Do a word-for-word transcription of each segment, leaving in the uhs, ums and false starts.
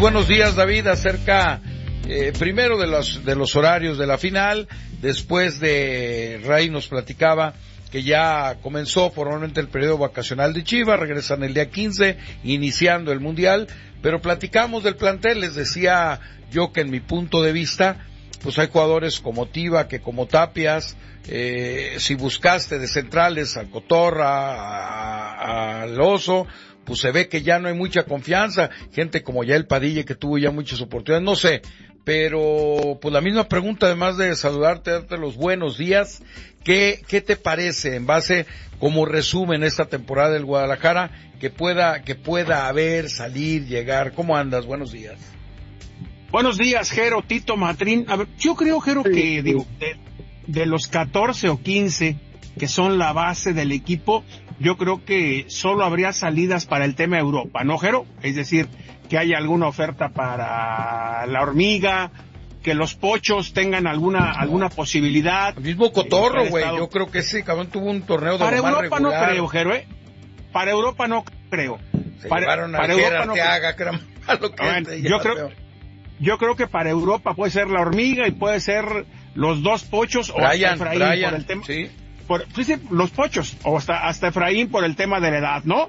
buenos días, David, acerca eh, primero de los, de los horarios de la final. Después de Ray nos platicaba que ya comenzó formalmente el periodo vacacional de Chivas, regresan el día quince, iniciando el Mundial, pero platicamos del plantel. Les decía yo que en mi punto de vista, pues hay jugadores como Tiva, que como Tapias, eh, si buscaste de centrales al Cotorra, al Oso, pues se ve que ya no hay mucha confianza, gente como ya el Padilla que tuvo ya muchas oportunidades, no sé, pero pues la misma pregunta, además de saludarte, darte los buenos días, ¿qué, qué te parece en base, como resumen esta temporada del Guadalajara, que pueda, que pueda haber, salir, llegar? ¿Cómo andas? Buenos días. Buenos días, Jero, Tito, Matrín. A ver, yo creo, Jero, que digo, de, de los catorce o quince que son la base del equipo, yo creo que solo habría salidas para el tema Europa, ¿no, Jero? Es decir, que haya alguna oferta para la Hormiga, que los Pochos tengan alguna alguna posibilidad. El mismo Cotorro, güey, estado... yo creo que sí, cabrón, tuvo un torneo de para lo más Europa regular. No creo, Jero, ¿eh? Para Europa no creo. Se para, llevaron a para Europa Arteaga, no que era malo que bueno, este, yo creo veo. Yo creo que para Europa puede ser la Hormiga y puede ser los dos Pochos o Brian, hasta Efraín Brian, por el tema. Sí. Por, sí, sí, los Pochos o hasta hasta Efraín por el tema de la edad, ¿no?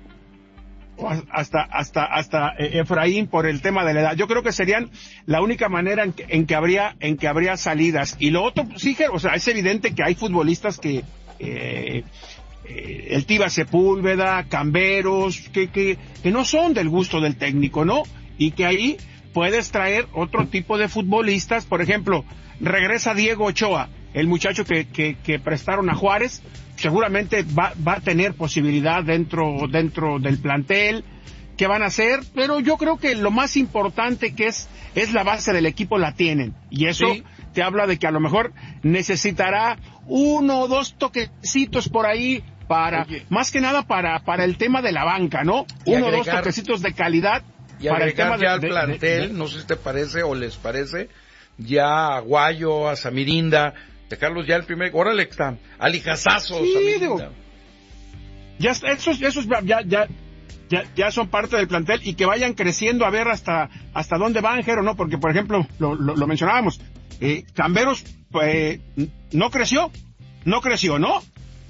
O hasta hasta hasta Efraín por el tema de la edad. Yo creo que serían la única manera en que, en que habría en que habría salidas. Y lo otro, sí, o sea, es evidente que hay futbolistas que eh, eh, el Tiva Sepúlveda, Camberos, que que que no son del gusto del técnico, ¿no? Y que ahí puedes traer otro tipo de futbolistas. Por ejemplo, regresa Diego Ochoa, el muchacho que, que, que prestaron a Juárez, seguramente va, va a tener posibilidad dentro, dentro del plantel. ¿Qué van a hacer? Pero yo creo que lo más importante que es, es la base del equipo la tienen. Y eso sí te habla de que a lo mejor necesitará uno o dos toquecitos por ahí para, Oye. más que nada para, para el tema de la banca, ¿no? Y uno o agregar... dos toquecitos de calidad. Y para el tema ya de, al de, plantel, de, de, no sé si te parece o les parece, ya a Guayo, a Samirinda, dejarlos ya el primer, órale, está, Alijazazo, sí, Samirinda. Digo, ya, esos, esos ya, ya, ya, ya son parte del plantel y que vayan creciendo a ver hasta, hasta dónde van, Jero, ¿no? Porque, por ejemplo, lo, lo, lo mencionábamos, eh, Camberos, eh, no creció, no creció, ¿no?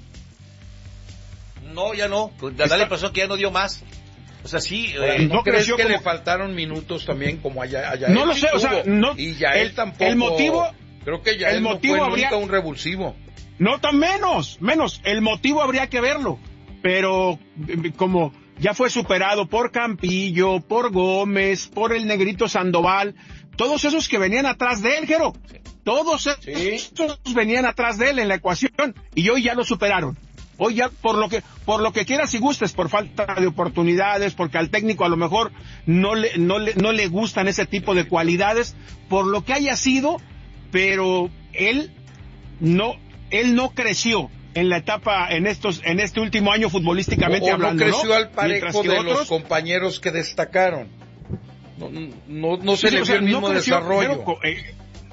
No, ya no, pues da la impresión que ya no dio más. O sea, sí. Eh, ¿No, ¿no crees que como... le faltaron minutos también como allá? allá no lo sé, o sea, no. Y ya él tampoco. El motivo. Creo que ya el él motivo no fue habría... nunca un revulsivo. No, tan menos, menos. El motivo habría que verlo. Pero como ya fue superado por Campillo, por Gómez, por el Negrito Sandoval, todos esos que venían atrás de él, Jero. Sí. Todos esos sí. venían atrás de él en la ecuación y hoy ya lo superaron. Hoy ya, por lo que, por lo que quieras y gustes, por falta de oportunidades, porque al técnico a lo mejor no le, no le, no le gustan ese tipo de cualidades, por lo que haya sido, pero él no, él no creció en la etapa, en estos, en este último año futbolísticamente o, o hablando, no creció ¿no? al parejo de otros, los compañeros que destacaron. No, no, no se sí, le o vio sea, el mismo no creció, desarrollo. Pero, eh,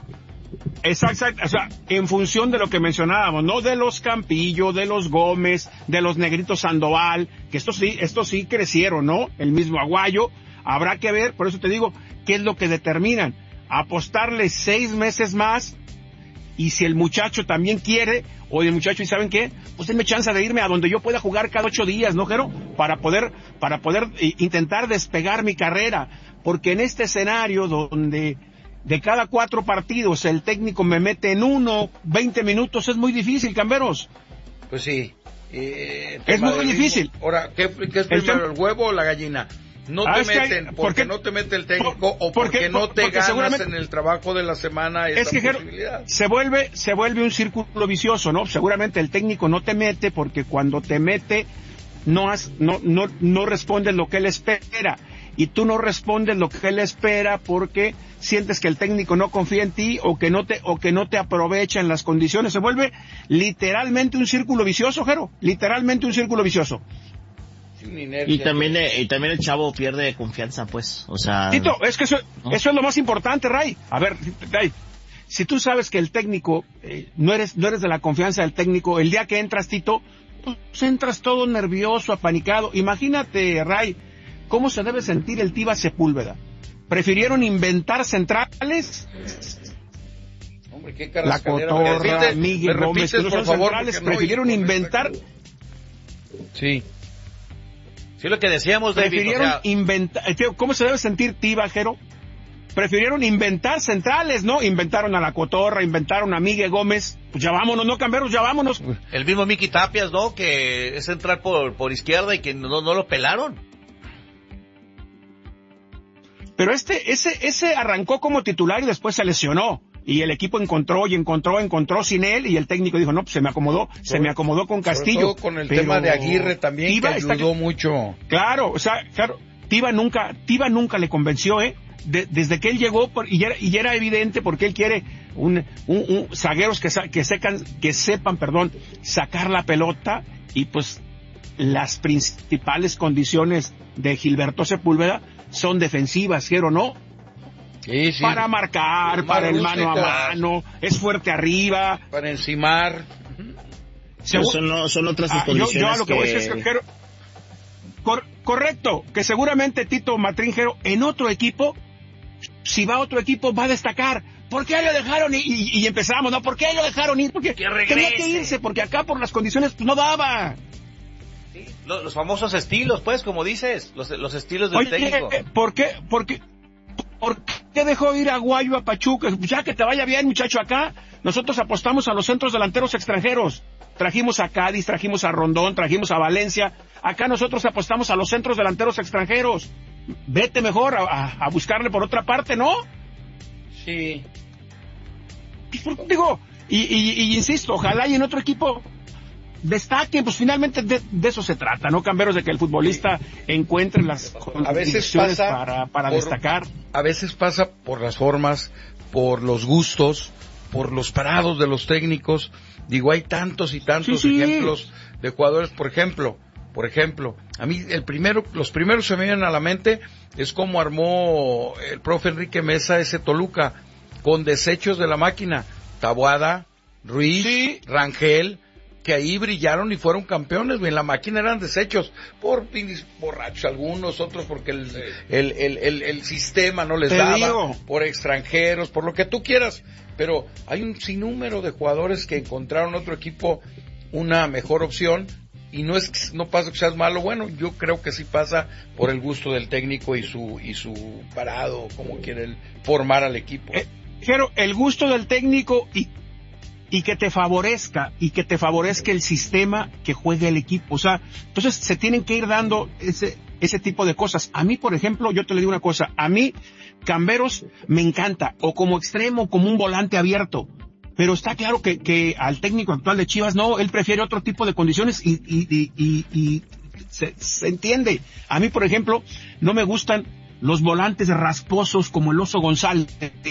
Exacto, o sea, en función de lo que mencionábamos, no de los Campillo, de los Gómez, de los Negritos Sandoval, que estos sí, estos sí crecieron, ¿no? El mismo Aguayo, habrá que ver, por eso te digo, qué es lo que determinan, apostarle seis meses más, y si el muchacho también quiere, o el muchacho, ¿y saben qué? Pues denme chance de irme a donde yo pueda jugar cada ocho días, ¿no, Jero? Para poder, para poder intentar despegar mi carrera, porque en este escenario donde de cada cuatro partidos el técnico me mete en uno, veinte minutos, es muy difícil, Camberos. Pues sí. Eh, es muy difícil. Ahora, ¿qué, qué es primero, el, el huevo o la gallina? No te ah, meten, hay, porque no te mete el técnico por, o porque, porque no te porque ganas en el trabajo de la semana esa es que posibilidad. Se vuelve, se vuelve un círculo vicioso, ¿no? Seguramente el técnico no te mete porque cuando te mete no, has, no, no, no respondes lo que él espera. Y tú no respondes lo que él espera porque sientes que el técnico no confía en ti o que no te o que no te aprovecha en las condiciones. Se vuelve literalmente un círculo vicioso, Jero, literalmente un círculo vicioso. Y también eh, y también el chavo pierde confianza, pues, o sea... Tito, es que eso, ¿no? eso es lo más importante, Ray. A ver, Ray, si tú sabes que el técnico, eh, no eres no eres de la confianza del técnico, el día que entras, Tito, pues entras todo nervioso, apanicado. Imagínate, Ray, ¿cómo se debe sentir el Tiva Sepúlveda? prefirieron inventar centrales. Hombre, qué La Cotorra, Miguel Gómez, que no son centrales, prefirieron inventar. Sí. Sí, lo que decíamos, David. Prefirieron o sea... inventar. ¿Cómo se debe sentir Tiva, Jero? Prefirieron inventar centrales, ¿no? Inventaron a La Cotorra, inventaron a Miguel Gómez. Pues ya vámonos, ¿no, Camberos? Ya vámonos. El mismo Miki Tapias, ¿no? Que es entrar por, por izquierda y que no, no lo pelaron. Pero este, ese, ese arrancó como titular y después se lesionó. Y el equipo encontró y encontró, encontró sin él, y el técnico dijo, no, pues se me acomodó, sobre, se me acomodó con Castillo. Sobre todo con el tema de Aguirre también, Tiva que ayudó está... mucho. Claro, o sea, claro, Tiva nunca, Tiva nunca le convenció, ¿eh? De, desde que él llegó, por, y, era, y era evidente porque él quiere un, un, un zagueros que, que, secan, que sepan, perdón, sacar la pelota, y pues las principales condiciones de Gilberto Sepúlveda son defensivas, ¿quiero no? Sí, sí. Para marcar, Mar para el rústica, mano a mano, es fuerte arriba. Para encimar. Pero son, no, son otras ah, condiciones yo, yo a lo que, que... voy a decir es que... Jero, cor, correcto, que seguramente Tito Matrín-Jero en otro equipo, si va a otro equipo va a destacar. ¿Por qué lo dejaron ir? Y, y empezamos, ¿no? ¿Por qué lo dejaron ir? Porque que tenía que irse, porque acá por las condiciones pues, no daba. Sí, los, los famosos estilos, pues, como dices, los, los estilos del Oye, técnico. ¿por qué? ¿Por qué? ¿Por qué dejó ir a Guayo a Pachuca? Ya que te vaya bien, muchacho, acá. Nosotros apostamos a los centros delanteros extranjeros. Trajimos a Cádiz, trajimos a Rondón, trajimos a Valencia. Acá nosotros apostamos a los centros delanteros extranjeros. Vete mejor a, a, a buscarle por otra parte, ¿no? Sí. Digo, y, y, y insisto, ojalá y en otro equipo destaquen, pues finalmente de, de eso se trata, ¿no, Camberos? De que el futbolista encuentre las condiciones para, para por, destacar. A veces pasa por las formas, por los gustos, por los parados de los técnicos. Digo, hay tantos y tantos sí, sí. ejemplos de jugadores, por ejemplo, por ejemplo, a mí el primero, los primeros que me vienen a la mente es cómo armó el profe Enrique Mesa ese Toluca, con desechos de la máquina, Taboada, Ruiz, sí. Rangel, que ahí brillaron y fueron campeones, en la máquina eran desechos, por borrachos algunos, otros porque el, sí. el, el, el, el sistema no les Te daba, digo. por extranjeros, por lo que tú quieras, pero hay un sinnúmero de jugadores que encontraron otro equipo una mejor opción, y no es no pasa que seas malo, bueno, yo creo que sí pasa por el gusto del técnico y su y su parado, como quiere él formar al equipo. Eh, Jero, el gusto del técnico y y que te favorezca, y que te favorezca el sistema que juegue el equipo, o sea, entonces se tienen que ir dando ese ese tipo de cosas. A mí, por ejemplo, yo te le digo una cosa, a mí Camberos me encanta, o como extremo, como un volante abierto, pero está claro que, que al técnico actual de Chivas no, él prefiere otro tipo de condiciones y, y, y, y, y se, se entiende. A mí, por ejemplo, no me gustan los volantes rasposos como el Oso González,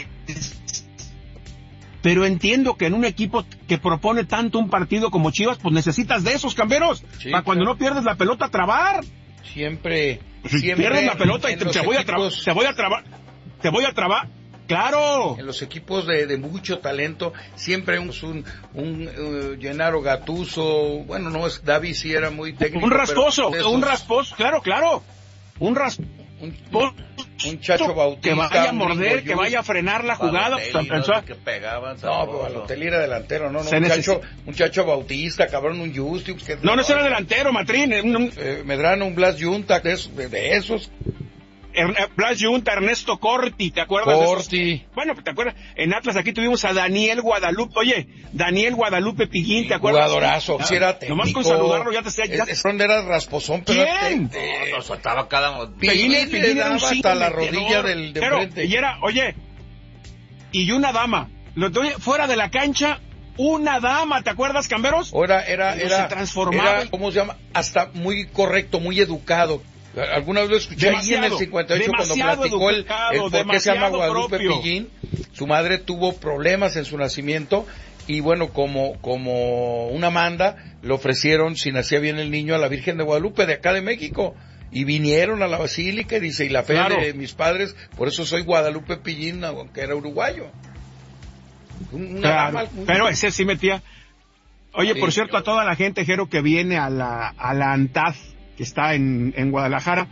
pero entiendo que en un equipo que propone tanto un partido como Chivas, pues necesitas de esos, Camberos, sí, para cuando no pierdes la pelota trabar. Siempre, si siempre pierdes la pelota y te, te, voy equipos... a te voy a trabar, te voy a trabar. Claro. En los equipos de, de mucho talento siempre hay un, un, un uh, Gennaro Gattuso, bueno, no es David, sí era muy técnico. Un rasposo, esos... un rasposo, claro, claro. Un rasposo. Un, un Chacho Bautista. Que vaya a morder, que vaya a frenar la jugada. Balotelli, no, que pegaban, no, pero Balotelli era delantero, no, no. Un Chacho, un Chacho Bautista, cabrón, un Justius. Que no, no, no era delantero, Matrín. Un, un... Eh, Medrano, un Blas Junta, de esos. De, de esos. Blas Junta, Ernesto Corti, ¿te acuerdas? Corti. De esos? Bueno, ¿te acuerdas? En Atlas aquí tuvimos a Daniel Guadalupe, oye, Daniel Guadalupe Pillín, ¿te acuerdas? Jugadorazo, si era técnico. Nomás con saludarlo ya te sé. Ya... Es, es, era rasposón, pero... ¿Quién? Te, te... No, no, soltaba cada... Pillín, Pillín, Pillín era un hasta la rodilla del de pero, frente. Y era, oye, y una dama, lo, oye, fuera de la cancha... Una dama, ¿te acuerdas, Camberos? Era, era, era, se transformaba. Era, ¿cómo se llama? Hasta muy correcto, muy educado. Alguna vez lo escuché ahí en el cincuenta y ocho cuando platicó el, el por qué se llama Guadalupe propio. Pillín. Su madre tuvo problemas en su nacimiento y bueno, como, como una manda, le ofrecieron, si nacía bien el niño, a la Virgen de Guadalupe de acá de México. Y vinieron a la basílica y dice, y la fe claro. de mis padres, por eso soy Guadalupe Pillín, aunque era uruguayo. Una claro, muy... pero ese sí metía. Oye, sí, por cierto, yo... a toda la gente, Jero, que viene a la a la ANTAD, que está en, en Guadalajara,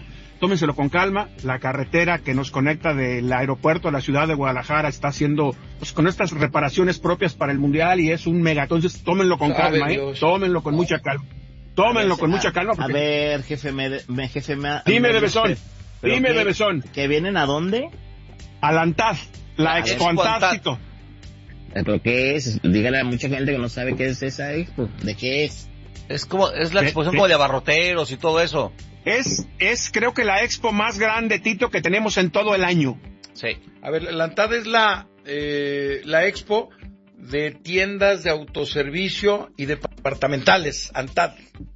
tómenselo con calma. La carretera que nos conecta del aeropuerto a la ciudad de Guadalajara está haciendo, pues, con estas reparaciones propias para el Mundial y es un mega. Entonces, tómenlo con Sabe calma, Dios. ¿eh? Tómenlo con mucha calma. Tómenlo ver, con a, mucha calma. A ver, jefe, me, me, jefe, me, Dime, me, de besón. pero Dime, que, de besón. ¿Que vienen a dónde? Al Antad, la A Expo Expo Antártico. ¿Pero qué es? Dígale a mucha gente que no sabe qué es esa expo. ¿De qué es? Es como, es la Sí, exposición sí. como de abarroteros y todo eso. Es, es creo que la expo más grande, Tito, que tenemos en todo el año. Sí. A ver, la ANTAD es la, eh, la expo de tiendas de autoservicio y departamentales, ANTAD.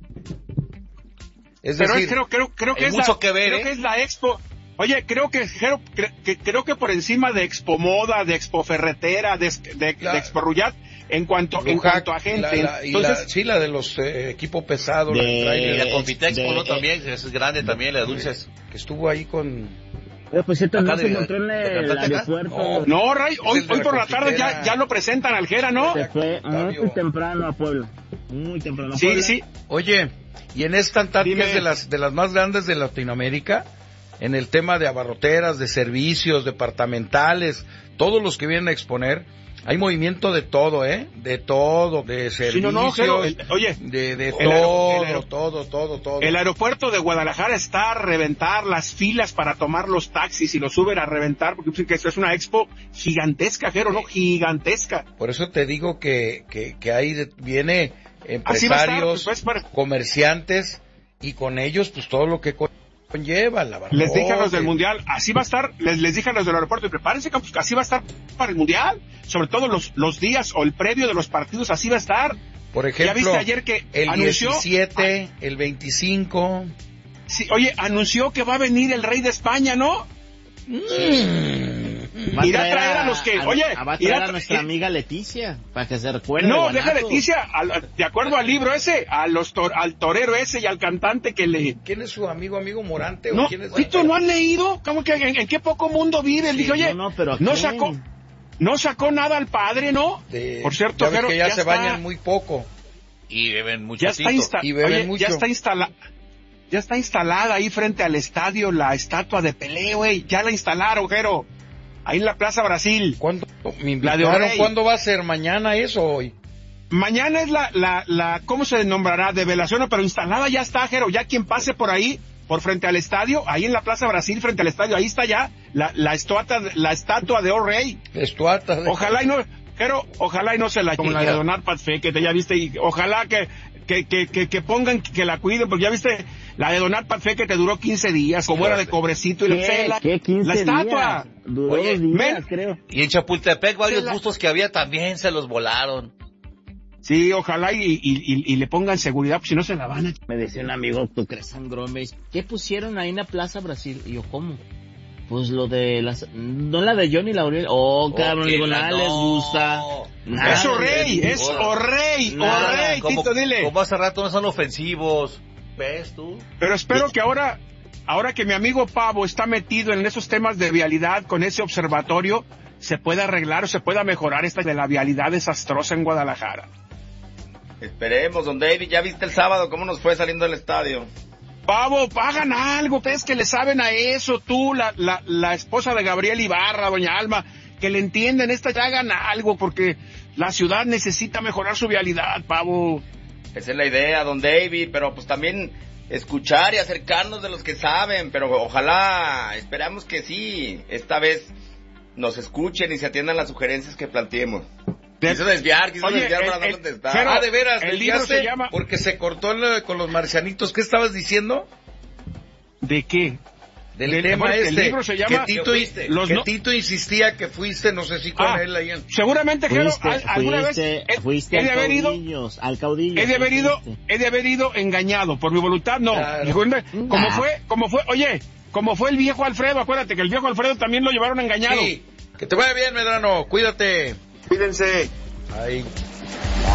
Es Pero decir, es, creo, creo, creo que hay es mucho la, que ver, creo ¿eh? que es la expo. Oye, creo que, creo, cre- que creo que por encima de Expo Moda, de Expo Ferretera, de, de, La- de Expo Ruyat, en cuanto, en Rujac, cuanto a gente. la- la- y Entonces, la- sí, la de los eh, equipos pesados, la De- del Y trailer, la Confitexpo, de- ¿no? También, es grande también, la de dulces. que estuvo ahí con... Oye, pues cierto, Acá no de- se encontró en de el Cantante acá. aeropuerto. no, Ray, hoy, el de hoy la por la tarde ya, confitera. ya lo presentan al Jera, ¿no? Se fue Octavio. muy temprano a Puebla. Muy temprano a Sí, Puebla. sí. Oye, y en esta ANTAD, que Dime. es de las, de las más grandes de Latinoamérica, en el tema de abarroteras, de servicios, departamentales, todos los que vienen a exponer, hay movimiento de todo, ¿eh? De todo, de Sí, servicios, no, no, Jero, el- oye, de, de el aero- todo, el aero- todo, todo, todo. El aeropuerto de Guadalajara está a reventar, las filas para tomar los taxis y los Uber a reventar, porque dicen que esto es una expo gigantesca, Jero, ¿no? Gigantesca. Por eso te digo que, que, que ahí de- viene Así va a estar, empresarios, pues, para- comerciantes, y con ellos, pues todo lo que co- conlleva, la verdad. Les dije a los del Mundial, así va a estar, les, les dije a los del aeropuerto, y prepárense, campos, que así va a estar para el Mundial, sobre todo los, los días o el previo de los partidos, así va a estar. Por ejemplo, ¿Ya viste ayer que el anunció? diecisiete, el veinticinco... Sí, oye, anunció que va a venir el rey de España, ¿no? Va Irá a traer a los que- oye, va a traer irá a a tra- nuestra ir- amiga Leticia, para que se recuerde. No, de deja Guanatos. Leticia, al- de acuerdo al libro ese, a los tor- al torero ese y al cantante que le... ¿Quién es su amigo, amigo Morante? No, ¿O quién es? Tito, ¿no han leído? ¿Cómo que en, en qué poco mundo vive? Sí, Dije, oye, no, no, pero ¿a no quién? sacó, no sacó nada al padre, ¿no? De- Por cierto, ya ves Jero, que ya, ya se está- bañan muy poco. Y beben mucho Ya está, tito. insta- Y beben oye, mucho. ya está instalada. Ya está instalada ahí frente al estadio la estatua de Pelé, güey. Ya la instalaron, Jero. Ahí en la Plaza Brasil. ¿Cuándo me La de invitaron? Orey. ¿Cuándo va a ser? ¿Mañana eso o hoy? Mañana es la, la, la, ¿cómo se nombrará? Develación, pero instalada ya está, Jero. Ya quien pase por ahí, por frente al estadio, ahí en la Plaza Brasil, frente al estadio, ahí está ya la, la estatua, la estatua de O'Reilly. Estuata de... Ojalá y no, Jero, ojalá y no se la, como la de Donar Patfe, que te ya viste, y ojalá que, que, que, que, que pongan, que la cuiden, porque ya viste, la de Donar Patfe que te duró quince días, como era de cobrecito y la, ¿Qué? la, ¿Qué? quince la estatua. días? Duró Oye, dos días, men- creo. Y en Chapultepec varios Se la- bustos que había también se los volaron. Sí, ojalá y, y, y, y le pongan seguridad, pues si no se la van a... Me decía un amigo, tú crees, sangrón, me dice, ¿qué pusieron ahí en la Plaza Brasil? Y yo, ¿cómo? Pues lo de las... No la de Johnny Laurel. Oh, cabrón, que digo, la- nada no. les gusta. Nada Es O'Reilly, les es gusta. O'Reilly, Nada, O'Reilly, como, Tito, dile. como hace rato no son ofensivos. ¿Ves tú? Pero espero que ahora, ahora que mi amigo Pavo está metido en esos temas de vialidad con ese observatorio, se pueda arreglar o se pueda mejorar esta de la vialidad desastrosa en Guadalajara. Esperemos, don David, ¿ya viste el sábado cómo nos fue saliendo del estadio? Pavo, hagan algo, ustedes que le saben a eso, tú, la, la, la esposa de Gabriel Ibarra, doña Alma, que le entienden esta, ya hagan algo, porque la ciudad necesita mejorar su vialidad, Pavo. Esa es la idea, don David, pero pues también escuchar y acercarnos de los que saben, pero ojalá, esperamos que sí, esta vez nos escuchen y se atiendan las sugerencias que planteemos. De- Quiso desviar, quiso Oye, desviar el- para no el- contestar. Jero, Ah, de veras, el libro desviaste se llama- porque se cortó el- con los marcianitos. ¿Qué estabas diciendo? ¿De qué? Del Del- tema bueno, el este. libro se llama- que Tito, ¿Que fuiste? Los que no- Tito insistía que fuiste, no sé si con Ah, él ahí en... seguramente, Jero, Fuiste, al- alguna fuiste, vez he, fuiste he de al haber ido, caudillos, al caudillo. he de haber ido, fuiste. he de haber ido engañado por mi voluntad, no. Claro. Dijo, Como Nah. fue, como fue, oye, como fue el viejo Alfredo, acuérdate que el viejo Alfredo también lo llevaron engañado. Sí, que te vaya bien, Medrano, cuídate. Cuídense. Ahí.